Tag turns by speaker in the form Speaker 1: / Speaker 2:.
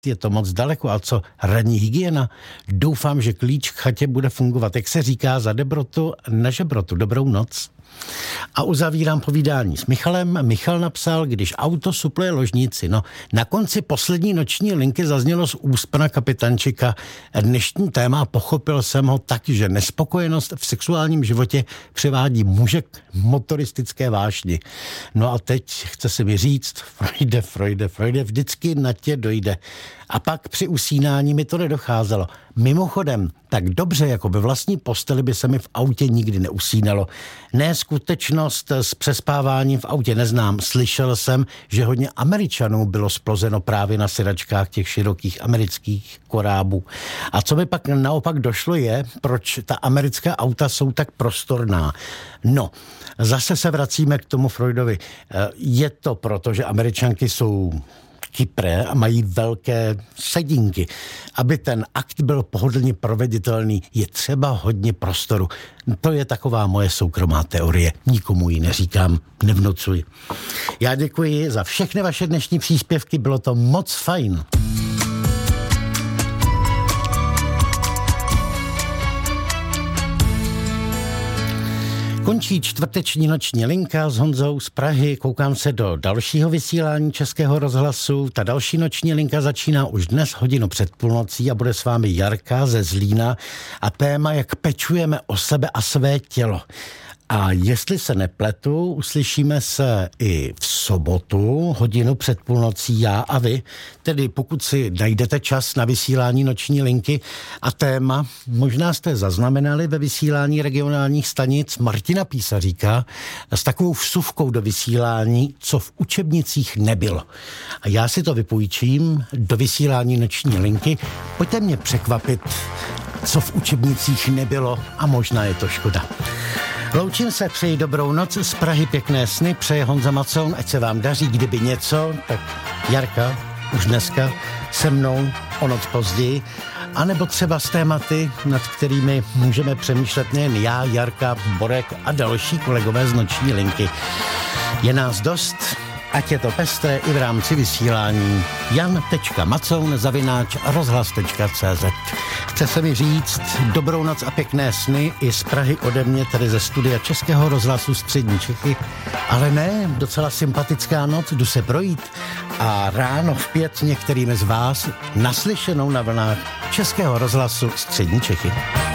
Speaker 1: je to moc daleko. A co ranní hygiena? Doufám, že klíč k chatě bude fungovat. Jak se říká, za dobrotu na žebrotu. Dobrou noc. A uzavírám povídání s Michalem. Michal napsal, když auto supluje ložnici. No, na konci poslední noční linky zaznělo z úst pana kapitančika dnešní téma. Pochopil jsem ho tak, že nespokojenost v sexuálním životě přivádí muže k motoristické vášni. No a teď chce si mi říct, Freude, vždycky na tě dojde. A pak při usínání mi to nedocházelo. Mimochodem, tak dobře jako ve vlastní posteli by se mi v autě nikdy neusínalo. Ne, skutečnost s přespáváním v autě neznám. Slyšel jsem, že hodně Američanů bylo splozeno právě na sedačkách těch širokých amerických korábů. A co mi pak naopak došlo je, proč ta americká auta jsou tak prostorná. No, zase se vracíme k tomu Freudovi. Je to proto, že Američanky jsou kypré a mají velké sedínky. Aby ten akt byl pohodlně proveditelný, je třeba hodně prostoru. To je taková moje soukromá teorie. Nikomu ji neříkám, nevnucuji. Já děkuji za všechny vaše dnešní příspěvky, bylo to moc fajn. Končí čtvrteční noční linka s Honzou z Prahy. Koukám se do dalšího vysílání Českého rozhlasu. Ta další noční linka začíná už dnes hodinu před půlnocí a bude s vámi Jarka ze Zlína a téma, jak pečujeme o sebe a své tělo. A jestli se nepletu, uslyšíme se i v sobotu, hodinu před půlnocí, já a vy. Tedy pokud si najdete čas na vysílání noční linky a téma, možná jste zaznamenali ve vysílání regionálních stanic Martina Písaříka s takovou vsuvkou do vysílání, co v učebnicích nebylo. A já si to vypůjčím do vysílání noční linky. Pojďte mě překvapit, co v učebnicích nebylo a možná je to škoda. Loučím se, přeji dobrou noc, z Prahy pěkné sny, přeje Honza Macoun, ať se vám daří, kdyby něco, tak Jarka už dneska se mnou o noc později, anebo třeba s tématy, nad kterými můžeme přemýšlet nejen já, Jarka, Borek a další kolegové z noční linky. Je nás dost, ať je to pestré i v rámci vysílání. jan.macoun@rozhlas.cz. Chce se mi říct dobrou noc a pěkné sny i z Prahy ode mě, tedy ze studia Českého rozhlasu Střední Čechy. Ale ne, docela sympatická noc, jdu se projít a ráno v 5 některými z vás naslyšenou na vlnách Českého rozhlasu Střední Čechy.